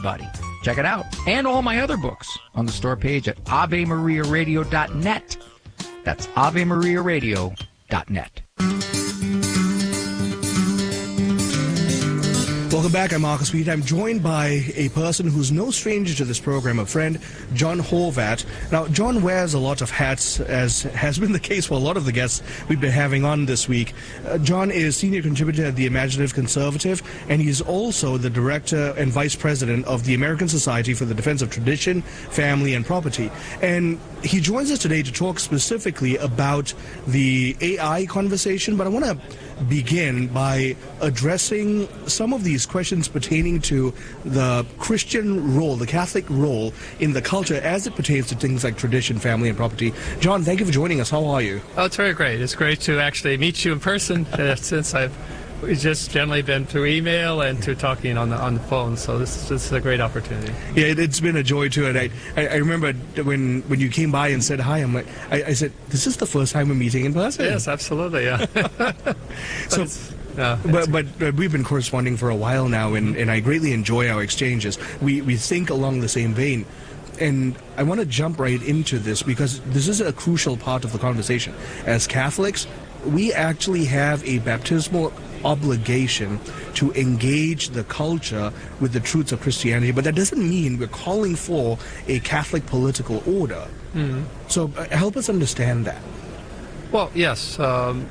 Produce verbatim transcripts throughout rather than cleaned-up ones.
everybody. Check it out. And all my other books on the store page at ave maria radio dot net. That's ave maria radio dot net. Welcome back. I'm Marcus Weed. I'm joined by a person who's no stranger to this program, a friend, John Horvat. Now, John wears a lot of hats, as has been the case for a lot of the guests we've been having on this week. Uh, John is senior contributor at the Imaginative Conservative, and he's also the director and vice president of the American Society for the Defense of Tradition, Family, and Property. And he joins us today to talk specifically about the A I conversation, but I want to begin by addressing some of these questions pertaining to the Christian role, the Catholic role in the culture as it pertains to things like tradition, family, and property. John, thank you for joining us. How are you? Oh, it's very great. It's great to actually meet you in person uh, since I've We've just generally been through email and through talking on the on the phone, so this, this is a great opportunity. Yeah, it, it's been a joy too. And I, I, I remember when when you came by and said hi, I'm like, I, I said, this is the first time we're meeting in person. Yes, absolutely. Yeah. so, uh, but but uh, we've been corresponding for a while now, and, and I greatly enjoy our exchanges. We we think along the same vein. And I want to jump right into this because this is a crucial part of the conversation. As Catholics, we actually have a baptismal obligation to engage the culture with the truths of Christianity, but that doesn't mean we're calling for a Catholic political order. Mm-hmm. So uh, help us understand that. Well, yes, um,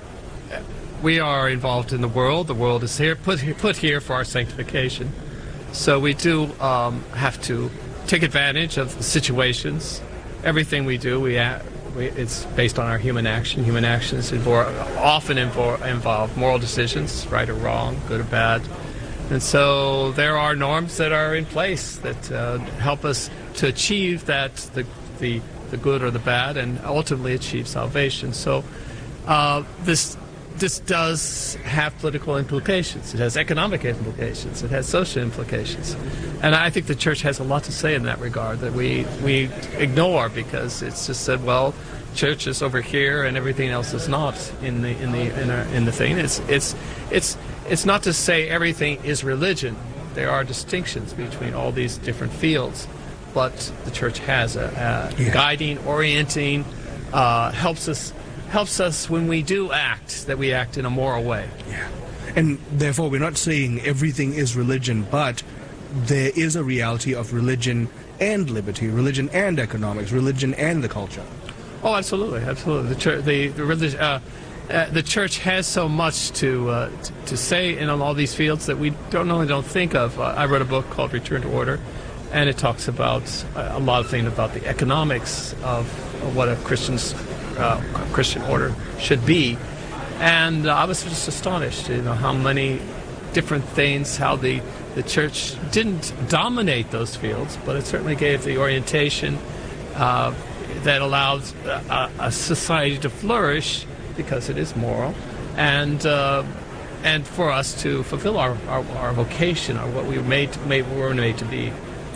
we are involved in the world. The world is here, put here, put here for our sanctification. So we do um, have to take advantage of the situations. Everything we do, we uh, We, it's based on our human action. Human actions invo- often invo- involve moral decisions, right or wrong, good or bad. And so there are norms that are in place that uh, help us to achieve that, the, the, the good or the bad, and ultimately achieve salvation. So uh, this this does have political implications. It has economic implications. It has social implications. And I think the church has a lot to say in that regard that we, we ignore because it's just said, well, church is over here and everything else is not in the in the in, our, in the thing. It's it's it's it's not to say everything is religion. There are distinctions between all these different fields, but the church has a, a yeah. guiding, orienting, uh, helps us helps us when we do act, that we act in a moral way. Yeah. And therefore we're not saying everything is religion, but there is a reality of religion and liberty, religion and economics, religion and the culture. Oh, absolutely, absolutely. The church, the the, relig- uh, uh, the church has so much to uh, t- to say in all these fields that we don't only don't think of. Uh, I wrote a book called Return to Order, and it talks about uh, a lot of things about the economics of, of what a Christian's uh, Christian order should be. And uh, I was just astonished, you know, how many different things, how the the church didn't dominate those fields, but it certainly gave the orientation uh, that allowed a, a society to flourish because it is moral, and uh, and for us to fulfill our, our, our vocation, or what we were made, to, made were made to be.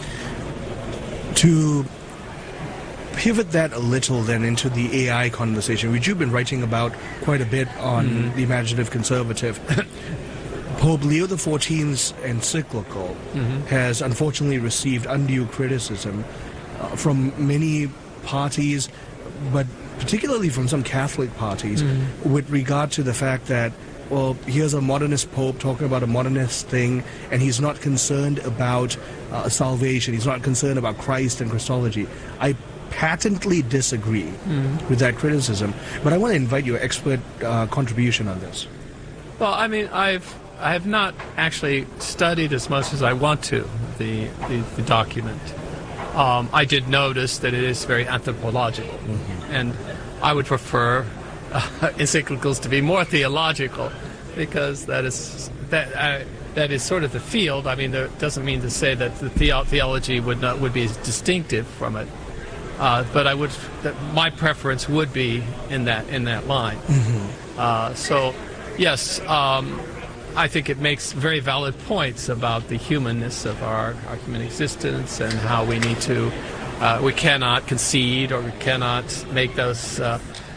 To pivot that a little then into the A I conversation, which you've been writing about quite a bit on mm-hmm. the Imaginative Conservative. Pope Leo the fourteenth's encyclical mm-hmm. has unfortunately received undue criticism uh, from many parties, but particularly from some Catholic parties, mm-hmm. with regard to the fact that, well, here's a modernist pope talking about a modernist thing, and he's not concerned about uh, salvation, he's not concerned about Christ and Christology. I patently disagree mm-hmm. with that criticism, but I want to invite your expert uh, contribution on this. Well, I mean, I've I have not actually studied as much as I want to the the, the document. Um, I did notice that it is very anthropological, mm-hmm. and I would prefer uh, encyclicals to be more theological, because that is that uh, that is sort of the field. I mean, it doesn't mean to say that the, the theology would not would be distinctive from it, uh, but I would that my preference would be in that in that line. Mm-hmm. Uh, so, yes. Um, I think it makes very valid points about the humanness of our, our human existence, and how we need to, uh, we cannot concede, or we cannot make those uh,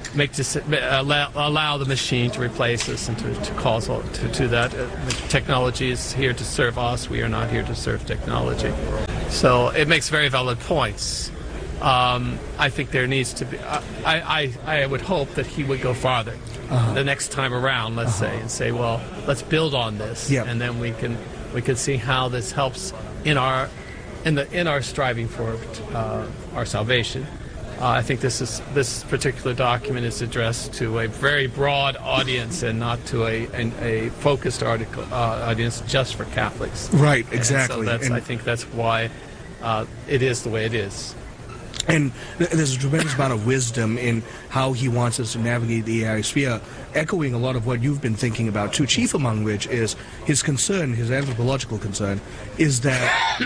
make this, allow, allow the machine to replace us and to, to cause all, to, to that. Uh, technology is here to serve us. We are not here to serve technology. So it makes very valid points. Um, I think there needs to be. I, I, I would hope that he would go farther uh-huh. the next time around. Let's uh-huh. say and say, well, let's build on this, yep. and then we can we can see how this helps in our in the in our striving for uh, our salvation. Uh, I think this is this particular document is addressed to a very broad audience and not to a an, a focused article uh, audience just for Catholics. Right, exactly. And so that's, and I think that's why uh, it is the way it is. And th there's a tremendous amount of wisdom in how he wants us to navigate the A I sphere, echoing a lot of what you've been thinking about too, chief among which is his concern, his anthropological concern, is that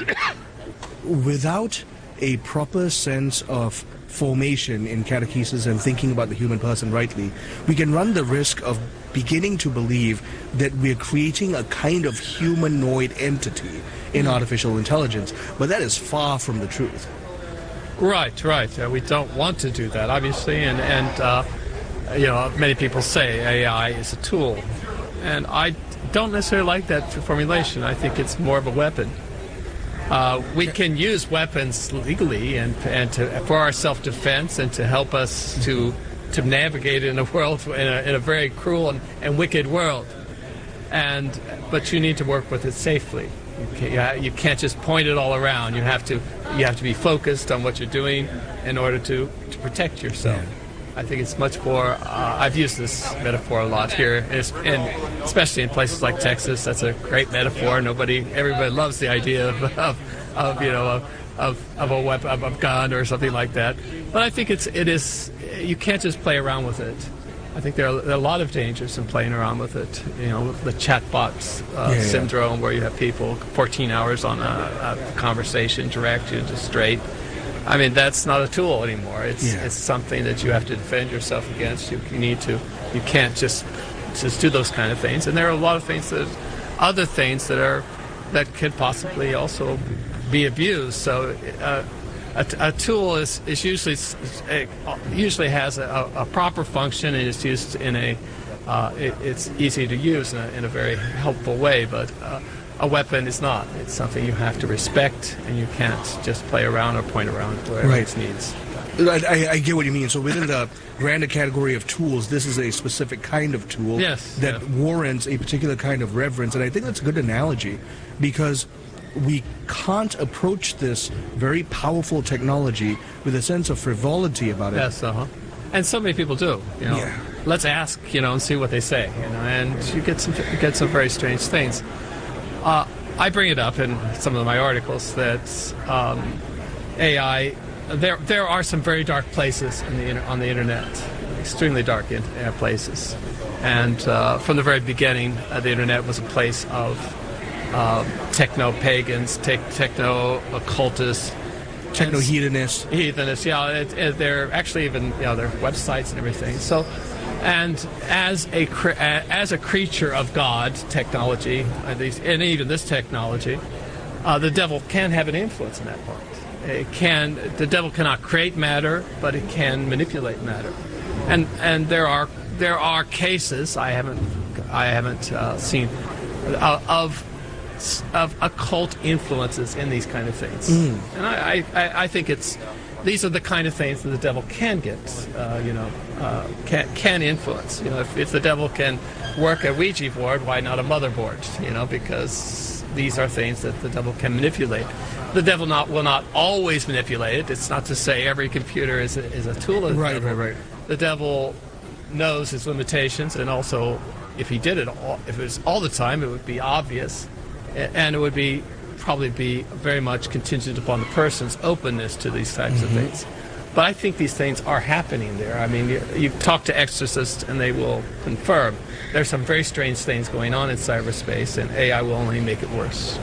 without a proper sense of formation in catechesis and thinking about the human person rightly, we can run the risk of beginning to believe that we're creating a kind of humanoid entity in artificial intelligence, but that is far from the truth. Right, right. Uh, we don't want to do that, obviously, and, and uh, you know, many people say A I is a tool, and I don't necessarily like that formulation. I think it's more of a weapon. Uh, we can use weapons legally and, and to, for our self-defense and to help us to to navigate in a world in a, in a very cruel and, and wicked world. And but you need to work with it safely. You can't, you can't just point it all around. You have to you have to be focused on what you're doing in order to, to protect yourself. I think it's much more. Uh, I've used this metaphor a lot here, and especially in places like Texas. That's a great metaphor. Nobody, everybody loves the idea of, of, of you know, of, of, of a weapon, of a gun or something like that. But I think it's it is. You can't just play around with it. I think there are, there are a lot of dangers in playing around with it. You know, the chatbots uh, yeah, syndrome, yeah. where you have people fourteen hours on a, a conversation, direct you to straight. I mean, that's not a tool anymore. It's yeah. it's something that you have to defend yourself against. You, you need to. You can't just just do those kind of things. And there are a lot of things that, other things that are that could possibly also be abused. So, uh, a, a tool is is usually it usually has a, a proper function and is used in a. Uh, it, it's easy to use in a, in a very helpful way, but. Uh, A weapon is not. It's something you have to respect, and you can't just play around or point around wherever right. it needs. I, I get what you mean. So within the grander category of tools, this is a specific kind of tool yes, that yeah. warrants a particular kind of reverence. And I think that's a good analogy, because we can't approach this very powerful technology with a sense of frivolity about it. Yes, uh-huh. And so many people do. You know, yeah. Let's ask, you know, and see what they say. You know, and you get some you get some very strange things. Uh, I bring it up in some of my articles that um, A I, there there are some very dark places in the, on the internet, extremely dark in, uh, places. And uh, from the very beginning, uh, the internet was a place of uh, techno-pagans, te techno-occultists, techno-hedonists. Hedonists, yeah. It, it, they're actually even, you know, their websites and everything. So. And as a as a creature of God, technology, and even this technology, uh, the devil can have an influence in that part. It can. The devil cannot create matter, but it can manipulate matter. And and there are there are cases I haven't I haven't uh, seen uh, of of occult influences in these kind of things. Mm. And I, I I think it's. These are the kind of things that the devil can get, uh, you know, uh, can, can influence. You know, if, if the devil can work a Ouija board, why not a motherboard? You know, because these are things that the devil can manipulate. The devil not will not always manipulate it. It's not to say every computer is a, is a tool of the right, devil. Right, right, The devil knows his limitations, and also, if he did it all, if it was all the time, it would be obvious, and it would be. Probably be very much contingent upon the person's openness to these types mm-hmm. of things. But I think these things are happening there. I mean, you, you talk to exorcists and they will confirm there's some very strange things going on in cyberspace, and A I will only make it worse.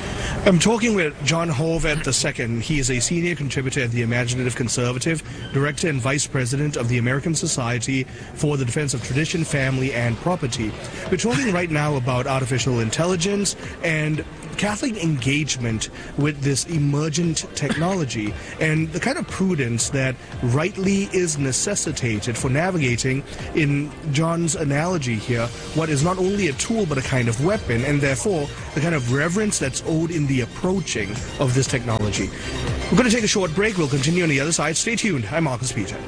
I'm talking with John Horvath the Second. He is a senior contributor at the Imaginative Conservative, director and vice president of the American Society for the Defense of Tradition, Family, and Property. We're talking right now about artificial intelligence and Catholic engagement with this emergent technology and the kind of prudence that rightly is necessitated for navigating, in John's analogy here, what is not only a tool but a kind of weapon, and therefore the kind of reverence that's owed in the approaching of this technology. We're going to take a short break. We'll continue on the other side. Stay tuned. I'm Marcus Peter.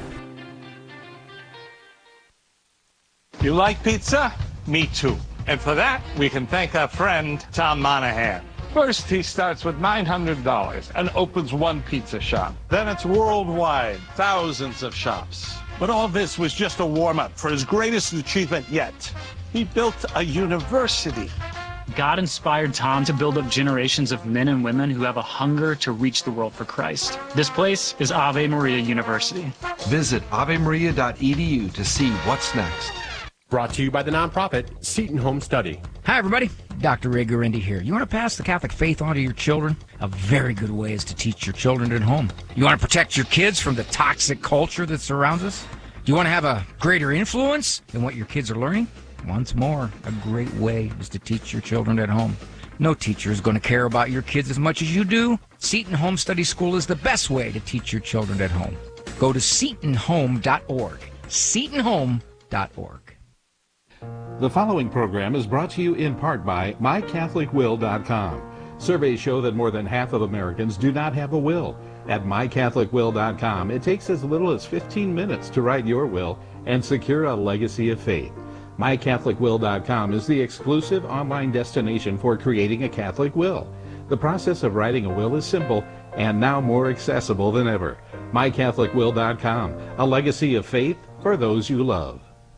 You like pizza? Me too. And for that, we can thank our friend Tom Monahan. First, he starts with nine hundred dollars and opens one pizza shop. Then it's worldwide, thousands of shops. But all this was just a warm-up for his greatest achievement yet. He built a university. God inspired Tom to build up generations of men and women who have a hunger to reach the world for Christ. This place is Ave Maria University. Visit ave maria dot e d u to see what's next. Brought to you by the nonprofit Seton Home Study. Hi, everybody. Doctor Ray Guarendi here. You want to pass the Catholic faith on to your children? A very good way is to teach your children at home. You want to protect your kids from the toxic culture that surrounds us? Do you want to have a greater influence in what your kids are learning? Once more, a great way is to teach your children at home. No teacher is going to care about your kids as much as you do. Seton Home Study School is the best way to teach your children at home. Go to seton home dot org. seton home dot org. The following program is brought to you in part by my catholic will dot com. Surveys show that more than half of Americans do not have a will. At my catholic will dot com, it takes as little as fifteen minutes to write your will and secure a legacy of faith. my catholic will dot com is the exclusive online destination for creating a Catholic will. The process of writing a will is simple and now more accessible than ever. my catholic will dot com, a legacy of faith for those you love.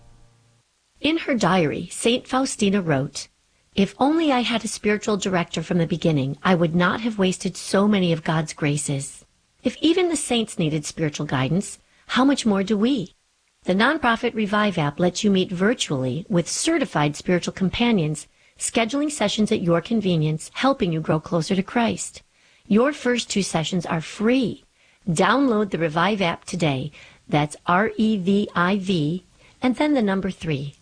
In her diary, Saint Faustina wrote, "If only I had a spiritual director from the beginning, I would not have wasted so many of God's graces. If even the saints needed spiritual guidance, how much more do we?" The nonprofit Revive app lets you meet virtually with certified spiritual companions, scheduling sessions at your convenience, helping you grow closer to Christ. Your first two sessions are free. Download the Revive app today. That's R E V I V, and then the number three.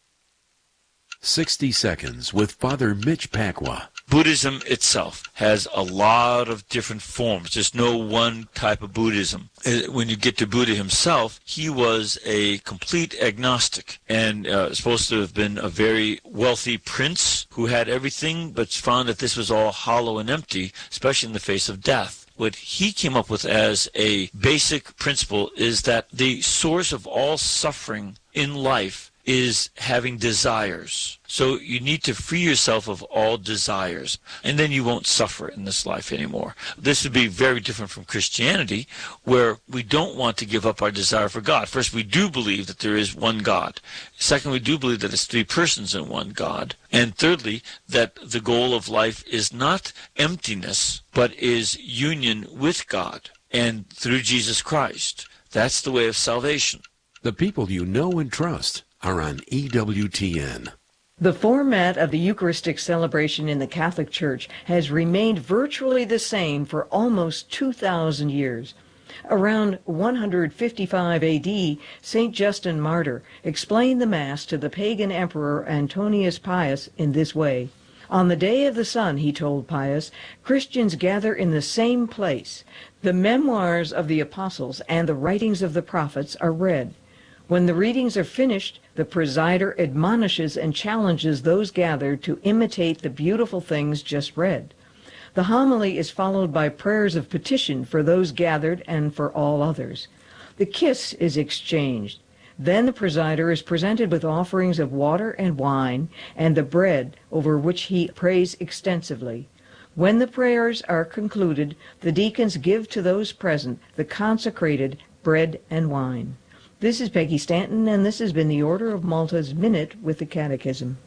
sixty Seconds with Father Mitch Pacwa. Buddhism itself has a lot of different forms. There's no one type of Buddhism. When you get to Buddha himself, he was a complete agnostic and uh, supposed to have been a very wealthy prince who had everything, but found that this was all hollow and empty, especially in the face of death. What he came up with as a basic principle is that the source of all suffering in life is having desires. So you need to free yourself of all desires, and then you won't suffer in this life anymore. This would be very different from Christianity, where we don't want to give up our desire for God. First, we do believe that there is one God. Second, we do believe that it's three persons in one God. And thirdly, that the goal of life is not emptiness, but is union with God and through Jesus Christ. That's the way of salvation. The people you know and trust are on E W T N. The format of the Eucharistic celebration in the Catholic Church has remained virtually the same for almost two thousand years. Around one hundred fifty-five A D, Saint Justin Martyr explained the Mass to the pagan emperor Antonius Pius in this way. On the day of the sun, he told Pius, Christians gather in the same place. The memoirs of the apostles and the writings of the prophets are read. When the readings are finished, the presider admonishes and challenges those gathered to imitate the beautiful things just read. The homily is followed by prayers of petition for those gathered and for all others. The kiss is exchanged. Then the presider is presented with offerings of water and wine and the bread, over which he prays extensively. When the prayers are concluded, the deacons give to those present the consecrated bread and wine. This is Peggy Stanton, and this has been the Order of Malta's Minute with the Catechism.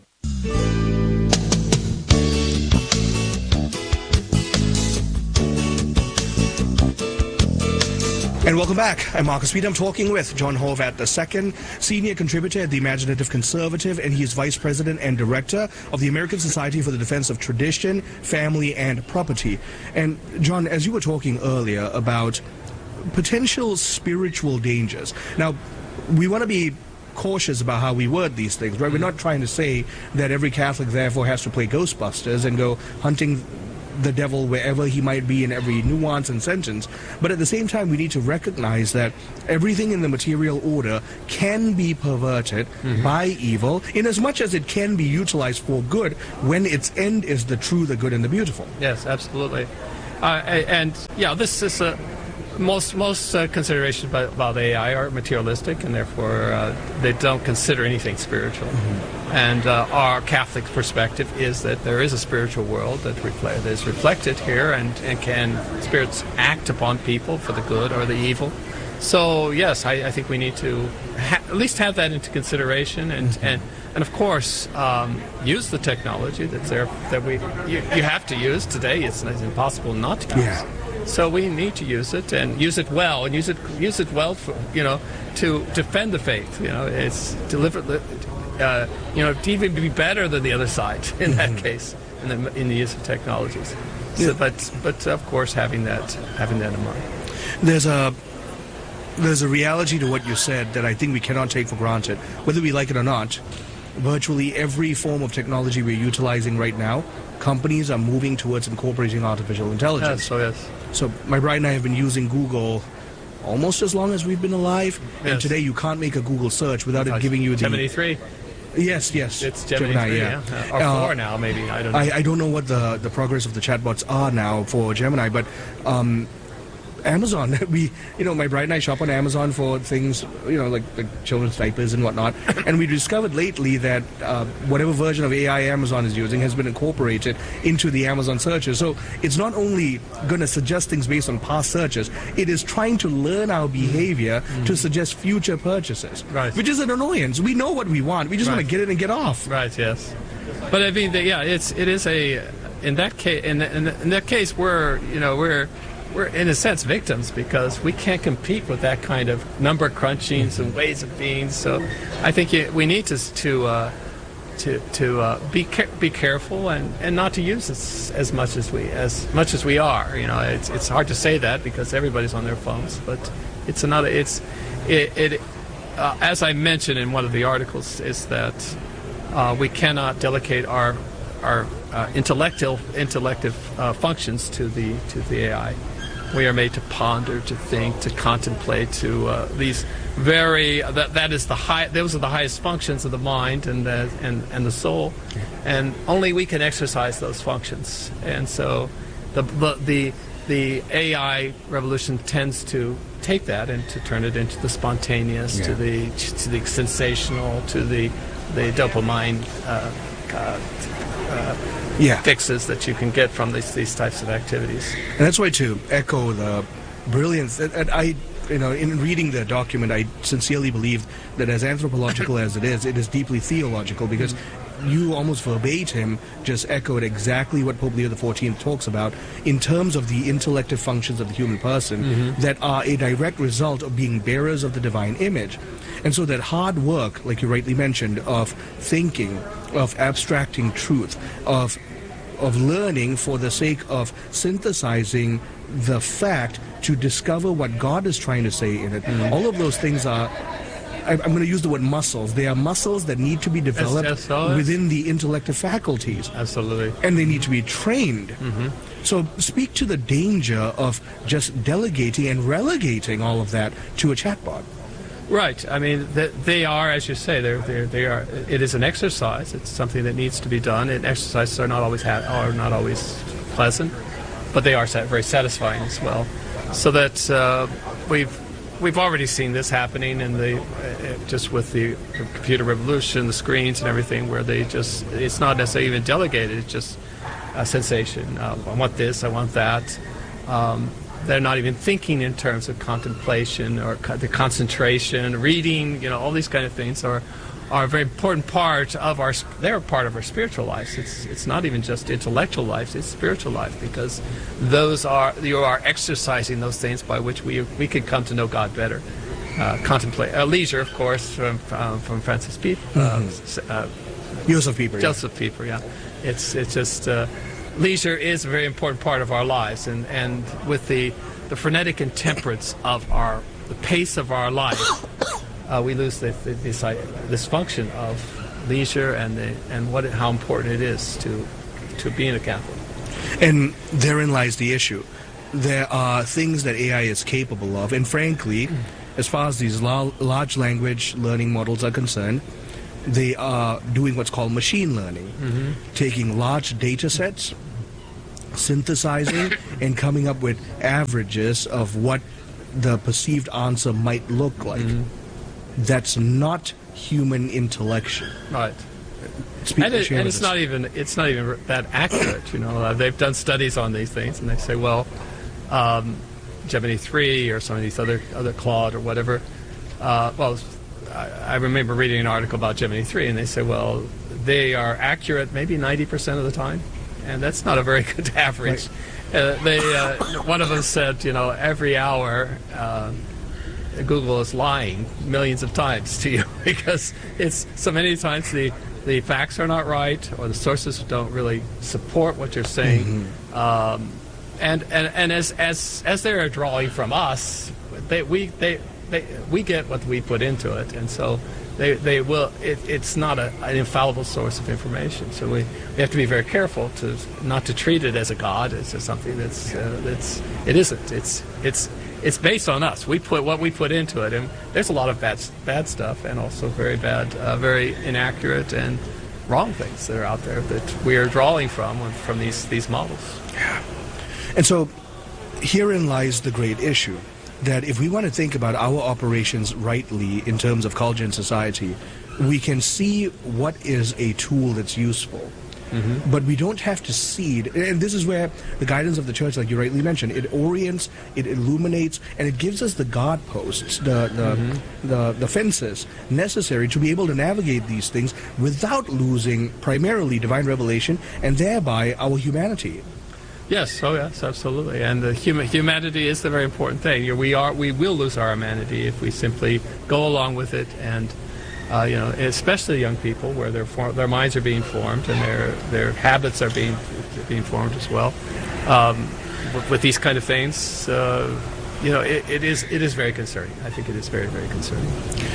And welcome back. I'm Marcus Peter. I'm talking with John Horvat the second, senior contributor at the Imaginative Conservative, and he is vice president and director of the American Society for the Defense of Tradition, Family, and Property. And John, as you were talking earlier about potential spiritual dangers. Now, we want to be cautious about how we word these things, right? We're not trying to say that every Catholic therefore has to play Ghostbusters and go hunting the devil wherever he might be in every nuance and sentence. But at the same time, we need to recognize that everything in the material order can be perverted mm-hmm. by evil, in as much as it can be utilized for good when its end is the true, the good, and the beautiful. Yes, absolutely. Uh, and, yeah, this is a... Most most uh, considerations about, about A I are materialistic, and therefore uh, they don't consider anything spiritual. Mm-hmm. And uh, our Catholic perspective is that there is a spiritual world that, reflect, that is reflected here, and, and can spirits act upon people for the good or the evil. So yes, I, I think we need to ha- at least have that into consideration, and mm-hmm. and, and of course um, use the technology that's there that we you, you have to use today. It's, it's impossible not to use. Yeah. So we need to use it, and use it well, and use it use it well for, you know, to defend the faith. You know, it's deliberately, uh, you know, to even be better than the other side in that mm-hmm. case, in the in the use of technologies. So, yeah. But but of course, having that having that in mind. There's a there's a reality to what you said that I think we cannot take for granted, whether we like it or not. Virtually every form of technology we're utilizing right now, companies are moving towards incorporating artificial intelligence. Yes, so yes. So my bride and I have been using Google almost as long as we've been alive. Yes. And today you can't make a Google search without it giving you the... Gemini three. Yes, yes. It's Gemini, Gemini three, yeah. yeah. Or uh, four now, maybe. I don't know. I, I don't know what the, the progress of the chatbots are now for Gemini, but... Um, Amazon, we, you know, my bride and I shop on Amazon for things, you know, like, like children's diapers and whatnot. And we discovered lately that uh, whatever version of A I Amazon is using has been incorporated into the Amazon searches. So it's not only going to suggest things based on past searches, it is trying to learn our behavior mm. to suggest future purchases, right. which is an annoyance. We know what we want. We just right. want to get it and get off. Right, yes. But I mean, the, yeah, it's, it is a, in that case, in, the, in, the, in that case, we're, you know, we're, We're, in a sense, victims, because we can't compete with that kind of number crunchings and ways of being. So, I think you, we need to to uh, to to uh, be ca- be careful and, and not to use this as much as we as much as we are. You know, it's it's hard to say that because everybody's on their phones, but it's another. It's it, it uh, as I mentioned in one of the articles, is that uh, we cannot delegate our our uh, intellectual intellective uh, functions to the to the A I. We are made to ponder, to think, to contemplate, to uh, these very that that is the high. Those are the highest functions of the mind and the and and the soul, and only we can exercise those functions. And so, the the the A I revolution tends to take that and to turn it into the spontaneous, yeah. to the to the sensational, to the the dopamine. Uh, uh, uh, Yeah. fixes that you can get from these these types of activities. And that's why, to echo the brilliance, and, and I, you know, in reading the document, I sincerely believe that as anthropological as it is, it is deeply theological, because mm-hmm. you almost verbatim just echoed exactly what Pope Leo the fourteenth talks about in terms of the intellective functions of the human person mm-hmm. that are a direct result of being bearers of the divine image. And so that hard work, like you rightly mentioned, of thinking, of abstracting truth, of of learning for the sake of synthesizing the fact to discover what God is trying to say in it. Mm-hmm. All of those things are, I, I'm going to use the word muscles. They are muscles that need to be developed yes, yes, within the intellective faculties. Absolutely. And they need to be trained. Mm-hmm. So speak to the danger of just delegating and relegating all of that to a chatbot. Right. I mean, they are, as you say, they're, they're, they are. It is an exercise. It's something that needs to be done. And exercises are not always ha- are not always pleasant, but they are very satisfying as well. So that uh, we've we've already seen this happening in the uh, just with the computer revolution, the screens and everything, where they just it's not necessarily even delegated. It's just a sensation. Uh, I want this. I want that. Um, They're not even thinking in terms of contemplation or co- the concentration, reading, you know, all these kind of things are are a very important part of our, they're part of our spiritual lives. It's it's not even just intellectual life, it's spiritual life, because those are, you are exercising those things by which we we can come to know God better. Uh, contemplate, uh, leisure, of course, from um, from Francis Pieper. Mm-hmm. Uh, uh, Joseph Pieper. Joseph yeah. Pieper, yeah. It's, it's just... Uh, leisure is a very important part of our lives, and, and with the, the frenetic intemperance of our the pace of our life, uh, we lose the, the, this, this function of leisure and the, and what it, how important it is to to being a Catholic. And therein lies the issue. There are things that A I is capable of, and frankly, as far as these la- large language learning models are concerned, they are doing what's called machine learning, mm-hmm. taking large data sets, synthesizing, and coming up with averages of what the perceived answer might look like. Mm-hmm. That's not human intellection. Right. Speak, and, it, and it's not even it's not even that accurate. You know, uh, they've done studies on these things, and they say, well, um, Gemini three or some of these other other Claude or whatever. Uh, well, I, I remember reading an article about Gemini three, and they say, well, they are accurate maybe ninety percent of the time, and that's not a very good average. Right. Uh, they uh, one of them said, you know, every hour. Uh, Google is lying millions of times to you because it's so many times the the facts are not right or the sources don't really support what you're saying. Mm-hmm. um, and, and and as as as they're drawing from us, they we they, they we get what we put into it, and so they they will it, it's not a, an infallible source of information. So we, we have to be very careful to not to treat it as a god, as just something that's uh, that's it isn't. It's it's It's based on us. We put what we put into it, and there's a lot of bad, bad stuff, and also very bad, uh, very inaccurate and wrong things that are out there that we are drawing from from these these models. Yeah. And so, herein lies the great issue: that if we want to think about our operations rightly in terms of culture and society, we can see what is a tool that's useful. Mm-hmm. But we don't have to seed, and this is where the guidance of the church, like you rightly mentioned, it orients, it illuminates, and it gives us the guideposts, the the, mm-hmm. the the fences necessary to be able to navigate these things without losing primarily divine revelation and thereby our humanity. Yes, oh yes, absolutely, and the hum- humanity is the very important thing. We are, we will lose our humanity if we simply go along with it and. Uh, you know, especially young people, where their form, their minds are being formed and their their habits are being being formed as well. Um, with, with these kind of things, uh, you know, it, it is it is very concerning. I think it is very very concerning.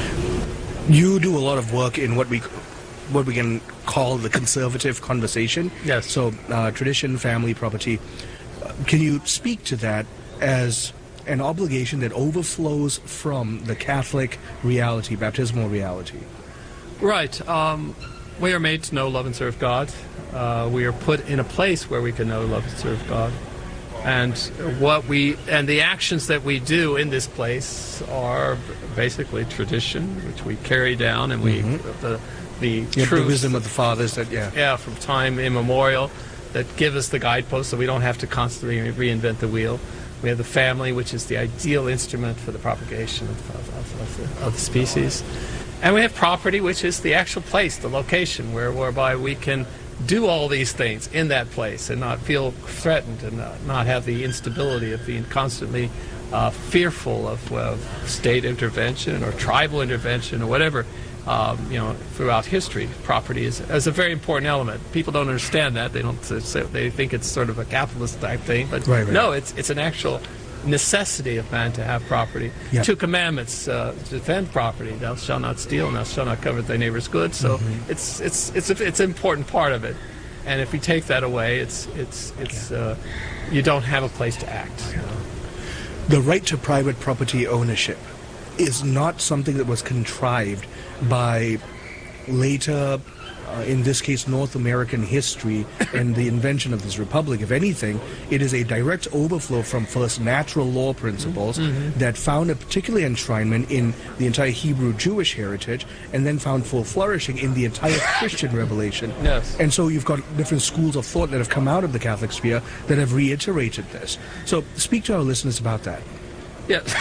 You do a lot of work in what we what we can call the conservative conversation. Yes. So uh, tradition, family, property. Uh, can you speak to that as an obligation that overflows from the Catholic reality, baptismal reality? Right. Um, we are made to know, love, and serve God. Uh, we are put in a place where we can know, love, and serve God. And what we and the actions that we do in this place are basically tradition, which we carry down, and we mm-hmm. the the yeah, truth, the wisdom of the fathers that yeah yeah from time immemorial that give us the guideposts, so we don't have to constantly reinvent the wheel. We have the family, which is the ideal instrument for the propagation of, of, of, of, the, of the species. And we have property, which is the actual place, the location, where whereby we can do all these things in that place and not feel threatened and not, not have the instability of being constantly uh, fearful of, of state intervention or tribal intervention or whatever. Um, you know, throughout history, property is, is a very important element. People don't understand that. They don't. They think it's sort of a capitalist type thing, but right, right. no, it's it's an actual necessity of man to have property. Yep. Two commandments uh, to defend property: "Thou shalt not steal, and thou shalt not covet thy neighbor's goods." So mm-hmm. it's it's it's a, it's an important part of it. And if we take that away, it's it's it's uh, you don't have a place to act. You know? The right to private property ownership is not something that was contrived by later, uh, in this case, North American history and the invention of this republic. If anything, it is a direct overflow from first natural law principles mm-hmm. that found a particular enshrinement in the entire Hebrew-Jewish heritage and then found full flourishing in the entire Christian revelation. Yes. And so you've got different schools of thought that have come out of the Catholic sphere that have reiterated this. So speak to our listeners about that. Yes.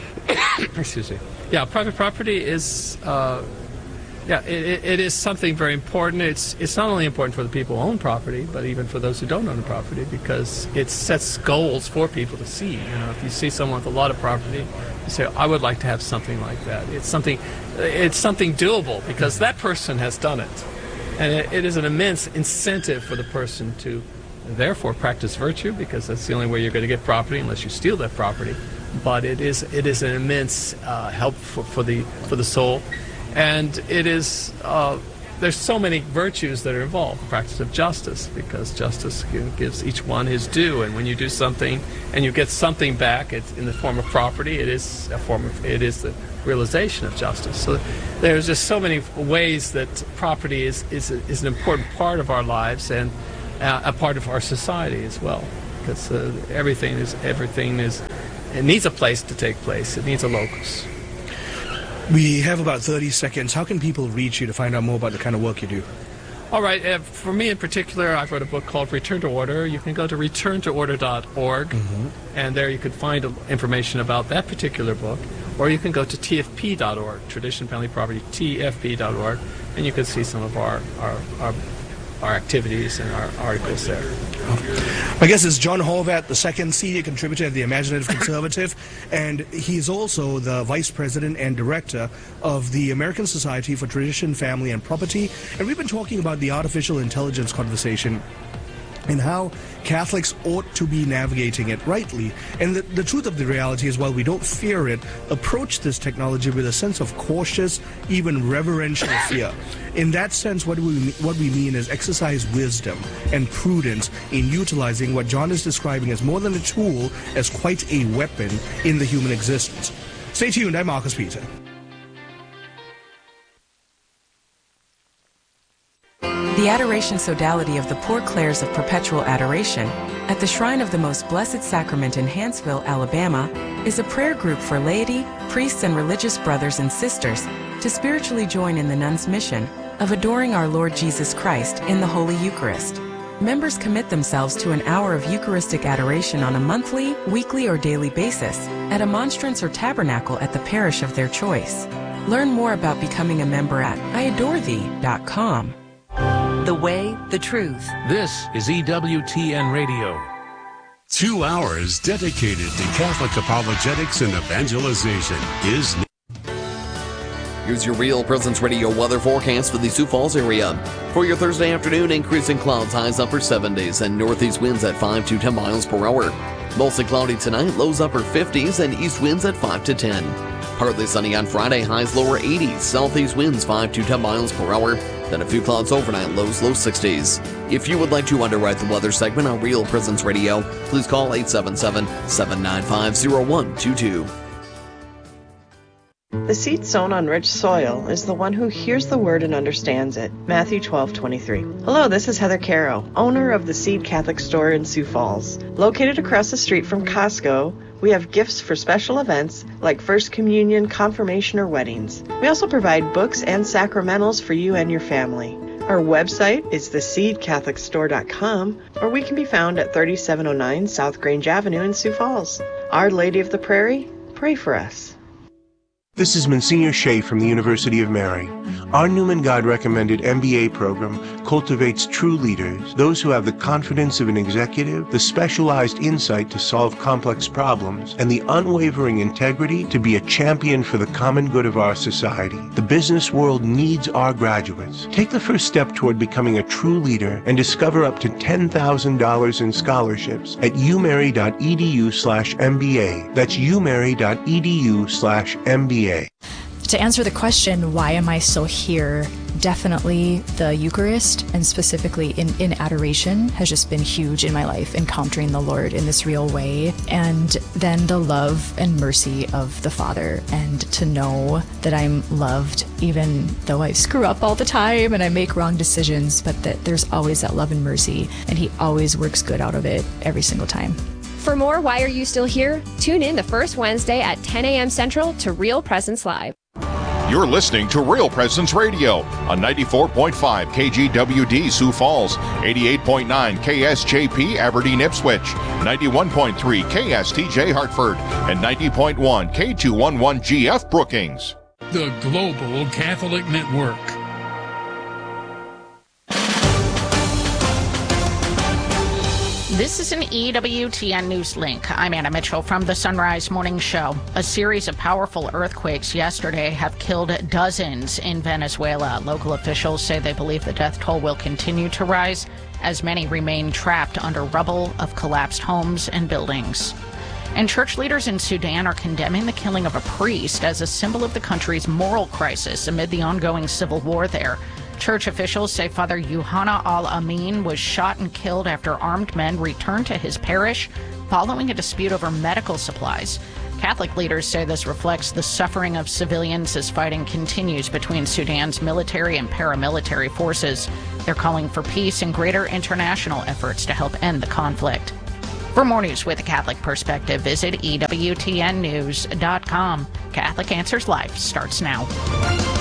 Excuse me. Yeah, private property is, uh, yeah, it, it is something very important. It's it's not only important for the people who own property, but even for those who don't own the property, because it sets goals for people to see. You know, if you see someone with a lot of property, you say, I would like to have something like that. It's something, it's something doable because that person has done it, and it, it is an immense incentive for the person to, therefore, practice virtue, because that's the only way you're going to get property unless you steal that property. but it is it is an immense uh, help for, for the for the soul, and it is uh, there's so many virtues that are involved. Practice of justice, because justice gives each one his due, and when you do something and you get something back, it's in the form of property. It is a form of it is the realization of justice. So there's just so many ways that property is is, is an important part of our lives and uh, a part of our society as well, because uh, everything is everything is it needs a place to take place. It needs a locus. We have about thirty seconds. How can people reach you to find out more about the kind of work you do? All right. Uh, for me in particular, I've wrote a book called Return to Order. You can go to return to order dot org, mm-hmm. and there you can find information about that particular book. Or you can go to T F P dot org, Tradition, Family, Property, T F P dot org, and you can see some of our our, our, our activities and our articles there. My guest is John Horvat, the second senior contributor at the Imaginative Conservative, and he's also the vice president and director of the American Society for Tradition, Family, and Property. And we've been talking about the artificial intelligence conversation and how Catholics ought to be navigating it rightly. And the, the truth of the reality is, while we don't fear it, approach this technology with a sense of cautious, even reverential fear. In that sense, what we, what we mean is exercise wisdom and prudence in utilizing what John is describing as more than a tool, as quite a weapon in the human existence. Stay tuned, I'm Marcus Peter. The Adoration Sodality of the Poor Clares of Perpetual Adoration at the Shrine of the Most Blessed Sacrament in Hanceville, Alabama, is a prayer group for laity, priests, and religious brothers and sisters to spiritually join in the nuns' mission of adoring our Lord Jesus Christ in the Holy Eucharist. Members commit themselves to an hour of Eucharistic adoration on a monthly, weekly, or daily basis at a monstrance or tabernacle at the parish of their choice. Learn more about becoming a member at I adore thee dot com. The way, the truth. This is E W T N Radio. Two hours dedicated to Catholic apologetics and evangelization is. Here's your Real Presence Radio weather forecast for the Sioux Falls area. For your Thursday afternoon, increasing clouds, highs upper seventies, and northeast winds at five to ten miles per hour. Mostly cloudy tonight, lows upper fifties, and east winds at five to ten. Partly sunny on Friday, highs lower eighties, southeast winds five to ten miles per hour. Then a few clouds overnight, lows low sixties. If you would like to underwrite the weather segment on Real Presence Radio, please call eight seven seven, seven nine five, zero one two two. The seed sown on rich soil is the one who hears the word and understands it. Matthew twelve twenty-three. Hello, this is Heather Caro, owner of the Seed Catholic Store in Sioux Falls. Located across the street from Costco, we have gifts for special events like First Communion, confirmation, or weddings. We also provide books and sacramentals for you and your family. Our website is the seed catholic store dot com, or we can be found at thirty-seven oh nine South Grange Avenue in Sioux Falls. Our Lady of the Prairie, pray for us. This is Monsignor Shea from the University of Mary. Our Newman God recommended M B A program cultivates true leaders, those who have the confidence of an executive, the specialized insight to solve complex problems, and the unwavering integrity to be a champion for the common good of our society. The business world needs our graduates. Take the first step toward becoming a true leader and discover up to ten thousand dollars in scholarships at umary.edu slash MBA. That's umary.edu slash MBA. To answer the question, why am I still here? Definitely the Eucharist, and specifically in, in adoration, has just been huge in my life, encountering the Lord in this real way. And then the love and mercy of the Father, and to know that I'm loved, even though I screw up all the time and I make wrong decisions, but that there's always that love and mercy, and He always works good out of it every single time. For more Why Are You Still Here? Tune in the first Wednesday at ten a.m. Central to Real Presence Live. You're listening to Real Presence Radio on ninety-four point five K G W D Sioux Falls, eighty-eight point nine K S J P Aberdeen Ipswich, ninety-one point three K S T J Hartford, and ninety point one K two eleven G F Brookings. The Global Catholic Network. This is an E W T N News Link. I'm Anna Mitchell from the Sunrise Morning Show. A series of powerful earthquakes yesterday have killed dozens in Venezuela. Local officials say they believe the death toll will continue to rise as many remain trapped under rubble of collapsed homes and buildings. And church leaders in Sudan are condemning the killing of a priest as a symbol of the country's moral crisis amid the ongoing civil war there. Church officials say Father Yuhana al-Amin was shot and killed after armed men returned to his parish following a dispute over medical supplies. Catholic leaders say this reflects the suffering of civilians as fighting continues between Sudan's military and paramilitary forces. They're calling for peace and greater international efforts to help end the conflict. For more news with a Catholic perspective, visit E W T N news dot com. Catholic Answers Live starts now.